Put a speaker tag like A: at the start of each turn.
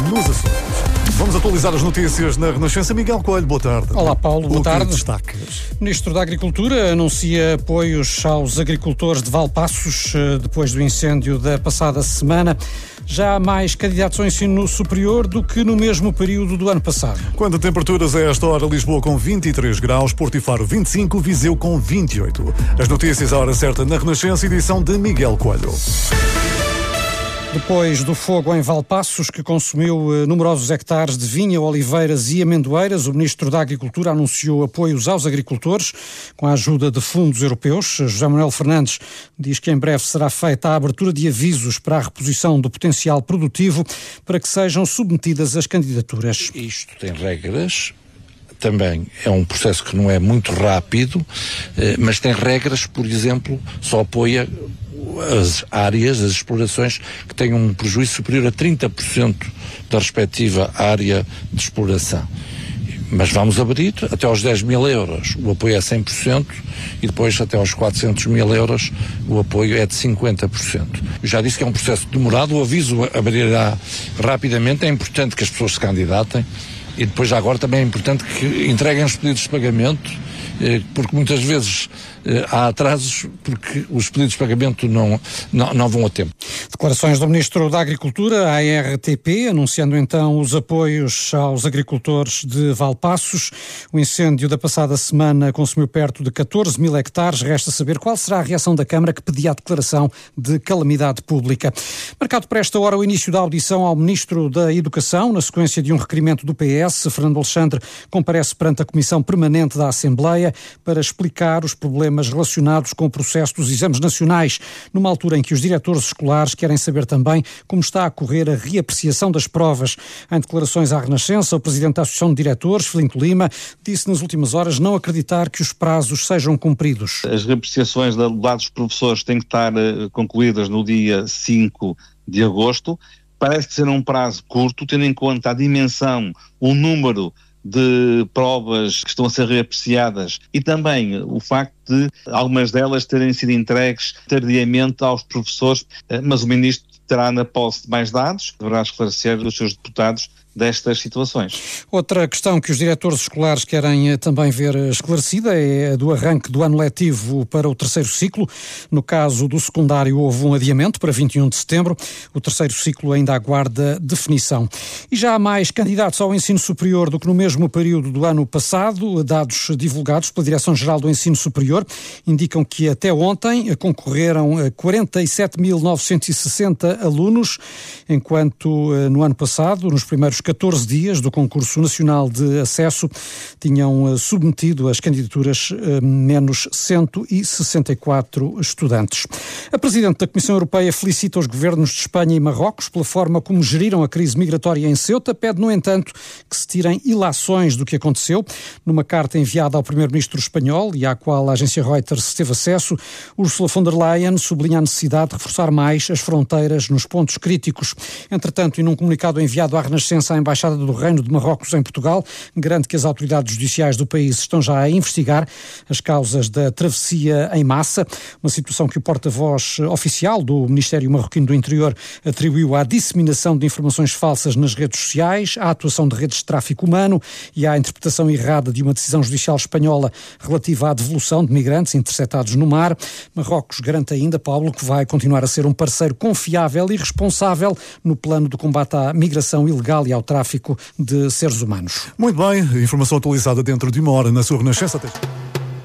A: nos assuntos. Vamos atualizar as notícias na Renascença. Miguel Coelho, boa tarde.
B: Olá, Paulo, boa tarde.
A: Destaques?
B: O Ministro da Agricultura anuncia apoios aos agricultores de Valpaços depois do incêndio da passada semana. Já há mais candidatos ao ensino superior do que no mesmo período do ano passado.
A: Quanto a temperaturas a esta hora, Lisboa com 23 graus, Porto e Faro 25, Viseu com 28. As notícias à hora certa na Renascença, edição de Miguel Coelho.
B: Depois do fogo em Valpaços, que consumiu numerosos hectares de vinha, oliveiras e amendoeiras, o Ministro da Agricultura anunciou apoios aos agricultores com a ajuda de fundos europeus. José Manuel Fernandes diz que em breve será feita a abertura de avisos para a reposição do potencial produtivo para que sejam submetidas as candidaturas.
C: Isto tem regras. Também é um processo que não é muito rápido, mas tem regras, por exemplo, só apoia as áreas, as explorações que tenham um prejuízo superior a 30% da respectiva área de exploração. Mas vamos abrir até aos 10 mil euros, o apoio é 100%, e depois até aos 400 mil euros o apoio é de 50%. Eu já disse que é um processo demorado, o aviso abrirá rapidamente, é importante que as pessoas se candidatem, e depois já agora também é importante que entreguem os pedidos de pagamento, porque muitas vezes há atrasos porque os pedidos de pagamento não vão a tempo.
B: Declarações do Ministro da Agricultura à RTP, anunciando então os apoios aos agricultores de Valpaços. O incêndio da passada semana consumiu perto de 14 mil hectares. Resta saber qual será a reação da Câmara que pedia a declaração de calamidade pública. Marcado para esta hora o início da audição ao Ministro da Educação, na sequência de um requerimento do PS. Fernando Alexandre comparece perante a Comissão Permanente da Assembleia para explicar os problemas relacionados com o processo dos exames nacionais, numa altura em que os diretores escolares querem saber também como está a correr a reapreciação das provas. Em declarações à Renascença, o Presidente da Associação de Diretores, Filinto Lima, disse nas últimas horas não acreditar que os prazos sejam cumpridos.
D: As reapreciações do lado dos professores têm que estar concluídas no dia 5 de agosto. Parece ser um prazo curto, tendo em conta a dimensão, o número de provas que estão a ser reapreciadas e também o facto de algumas delas terem sido entregues tardiamente aos professores, mas o Ministro terá na posse mais dados, deverá esclarecer os seus deputados destas situações.
B: Outra questão que os diretores escolares querem também ver esclarecida é a do arranque do ano letivo para o terceiro ciclo. No caso do secundário houve um adiamento para 21 de setembro. O terceiro ciclo ainda aguarda definição. E já há mais candidatos ao ensino superior do que no mesmo período do ano passado. Dados divulgados pela Direção-Geral do Ensino Superior indicam que até ontem concorreram 47.960 alunos, enquanto no ano passado, nos primeiros 14 dias do concurso nacional de acesso, tinham submetido as candidaturas menos 164 estudantes. A Presidente da Comissão Europeia felicita os governos de Espanha e Marrocos pela forma como geriram a crise migratória em Ceuta, pede, no entanto, que se tirem ilações do que aconteceu. Numa carta enviada ao Primeiro-Ministro espanhol e à qual a agência Reuters teve acesso, Ursula von der Leyen sublinha a necessidade de reforçar mais as fronteiras nos pontos críticos. Entretanto, e num comunicado enviado à Renascença, a Embaixada do Reino de Marrocos em Portugal garante que as autoridades judiciais do país estão já a investigar as causas da travessia em massa, uma situação que o porta-voz oficial do Ministério Marroquino do Interior atribuiu à disseminação de informações falsas nas redes sociais, à atuação de redes de tráfico humano e à interpretação errada de uma decisão judicial espanhola relativa à devolução de migrantes interceptados no mar. Marrocos garante ainda, Paulo, que vai continuar a ser um parceiro confiável e responsável no plano de combate à migração ilegal e ao tráfico de seres humanos.
A: Muito bem, informação atualizada dentro de uma hora na sua Renascença.